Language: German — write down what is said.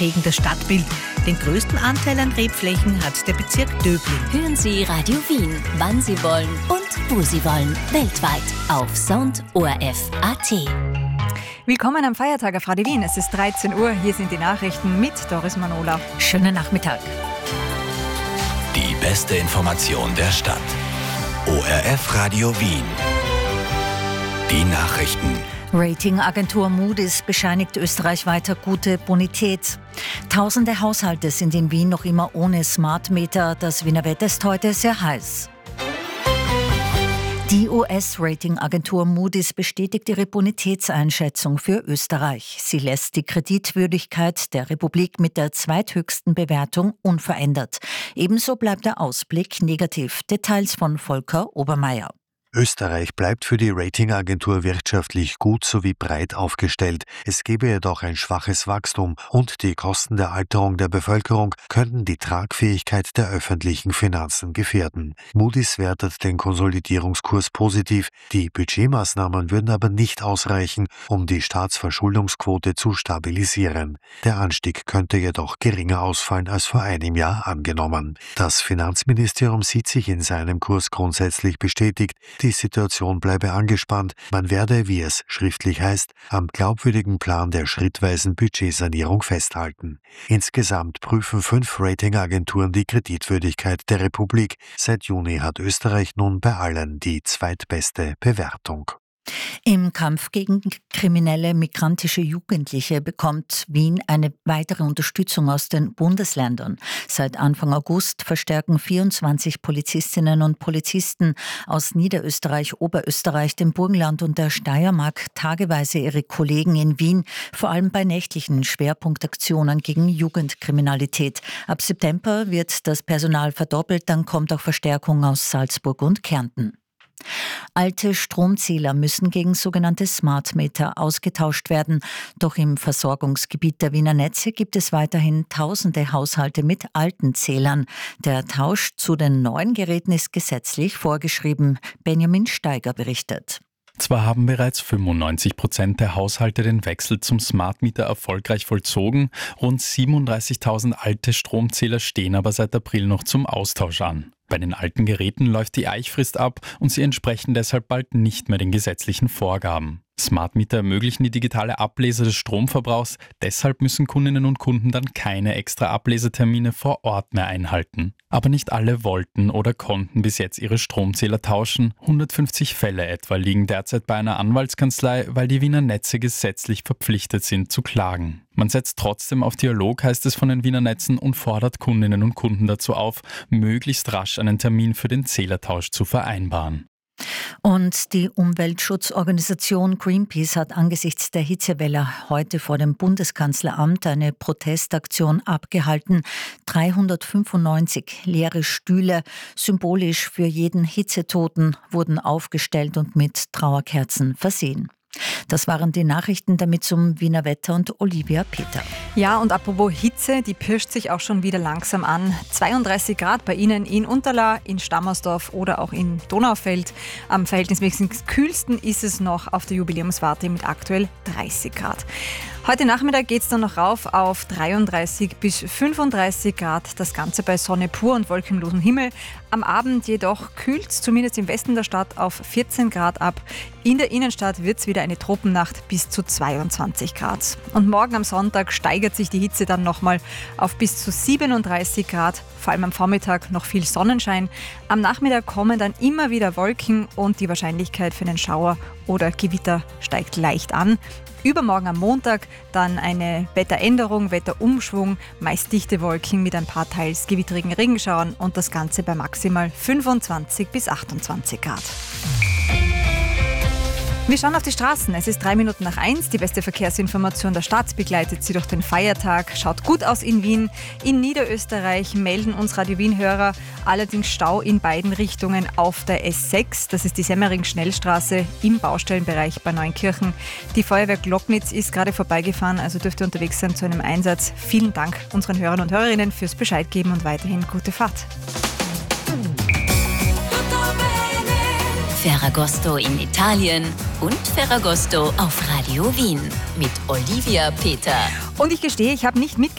prägen das Stadtbild. Den größten Anteil an Rebflächen hat der Bezirk Döbling. Hören Sie Radio Wien, wann Sie wollen und wo Sie wollen. Weltweit auf Sound ORF.at. Willkommen am Feiertag auf Radio Wien. Es ist 13 Uhr. Hier sind die Nachrichten mit Doris Manola. Schönen Nachmittag. Die beste Information der Stadt. ORF Radio Wien. Die Nachrichten. Ratingagentur Moody's bescheinigt Österreich weiter gute Bonität. Tausende Haushalte sind in Wien noch immer ohne Smartmeter. Das Wiener Wetter ist heute sehr heiß. Die US-Ratingagentur Moody's bestätigt ihre Bonitätseinschätzung für Österreich. Sie lässt die Kreditwürdigkeit der Republik mit der zweithöchsten Bewertung unverändert. Ebenso bleibt der Ausblick negativ. Details von Volker Obermeier. Österreich bleibt für die Ratingagentur wirtschaftlich gut sowie breit aufgestellt. Es gebe jedoch ein schwaches Wachstum und die Kosten der Alterung der Bevölkerung könnten die Tragfähigkeit der öffentlichen Finanzen gefährden. Moody's wertet den Konsolidierungskurs positiv. Die Budgetmaßnahmen würden aber nicht ausreichen, um die Staatsverschuldungsquote zu stabilisieren. Der Anstieg könnte jedoch geringer ausfallen als vor einem Jahr angenommen. Das Finanzministerium sieht sich in seinem Kurs grundsätzlich bestätigt. Die Situation bleibe angespannt. Man werde, wie es schriftlich heißt, am glaubwürdigen Plan der schrittweisen Budgetsanierung festhalten. Insgesamt prüfen 5 Ratingagenturen die Kreditwürdigkeit der Republik. Seit Juni hat Österreich nun bei allen die zweitbeste Bewertung. Im Kampf gegen kriminelle migrantische Jugendliche bekommt Wien eine weitere Unterstützung aus den Bundesländern. Seit Anfang August verstärken 24 Polizistinnen und Polizisten aus Niederösterreich, Oberösterreich, dem Burgenland und der Steiermark tageweise ihre Kollegen in Wien, vor allem bei nächtlichen Schwerpunktaktionen gegen Jugendkriminalität. Ab September wird das Personal verdoppelt, dann kommt auch Verstärkung aus Salzburg und Kärnten. Alte Stromzähler müssen gegen sogenannte Smartmeter ausgetauscht werden. Doch im Versorgungsgebiet der Wiener Netze gibt es weiterhin tausende Haushalte mit alten Zählern. Der Tausch zu den neuen Geräten ist gesetzlich vorgeschrieben. Benjamin Steiger berichtet. Zwar haben bereits 95% der Haushalte den Wechsel zum Smartmeter erfolgreich vollzogen, rund 37.000 alte Stromzähler stehen aber seit April noch zum Austausch an. Bei den alten Geräten läuft die Eichfrist ab und sie entsprechen deshalb bald nicht mehr den gesetzlichen Vorgaben. Smartmeter ermöglichen die digitale Ablese des Stromverbrauchs, deshalb müssen Kundinnen und Kunden dann keine extra Ablesetermine vor Ort mehr einhalten. Aber nicht alle wollten oder konnten bis jetzt ihre Stromzähler tauschen. 150 Fälle etwa liegen derzeit bei einer Anwaltskanzlei, weil die Wiener Netze gesetzlich verpflichtet sind zu klagen. Man setzt trotzdem auf Dialog, heißt es von den Wiener Netzen, und fordert Kundinnen und Kunden dazu auf, möglichst rasch einen Termin für den Zählertausch zu vereinbaren. Und die Umweltschutzorganisation Greenpeace hat angesichts der Hitzewelle heute vor dem Bundeskanzleramt eine Protestaktion abgehalten. 395 leere Stühle, symbolisch für jeden Hitzetoten, wurden aufgestellt und mit Trauerkerzen versehen. Das waren die Nachrichten, damit zum Wiener Wetter und Olivia Peter. Ja, und apropos Hitze, die pirscht sich auch schon wieder langsam an. 32 Grad bei Ihnen in Unterla, in Stammersdorf oder auch in Donaufeld. Am verhältnismäßig kühlsten ist es noch auf der Jubiläumswarte mit aktuell 30 Grad. Heute Nachmittag geht es dann noch rauf auf 33 bis 35 Grad. Das Ganze bei Sonne pur und wolkenlosem Himmel. Am Abend jedoch kühlt es zumindest im Westen der Stadt auf 14 Grad ab. In der Innenstadt wird es wieder eine Tropennacht bis zu 22 Grad. Und morgen am Sonntag steigert sich die Hitze dann nochmal auf bis zu 37 Grad. Vor allem am Vormittag noch viel Sonnenschein. Am Nachmittag kommen dann immer wieder Wolken und die Wahrscheinlichkeit für einen Schauer oder Gewitter steigt leicht an. Übermorgen am Montag dann eine Wetteränderung, Wetterumschwung, meist dichte Wolken mit ein paar teils gewittrigen Regenschauern und das Ganze bei maximal 25 bis 28 Grad. Wir schauen auf die Straßen. Es ist 1:03. Die beste Verkehrsinformation der Stadt begleitet Sie durch den Feiertag. Schaut gut aus in Wien. In Niederösterreich melden uns Radio Wien-Hörer allerdings Stau in beiden Richtungen auf der S6. Das ist die Semmering-Schnellstraße im Baustellenbereich bei Neunkirchen. Die Feuerwehr Glocknitz ist gerade vorbeigefahren, also dürfte unterwegs sein zu einem Einsatz. Vielen Dank unseren Hörern und Hörerinnen fürs Bescheid geben und weiterhin gute Fahrt. Ferragosto in Italien und Ferragosto auf Radio Wien mit Olivia Peter. Und ich gestehe, ich habe nicht mitgekriegt,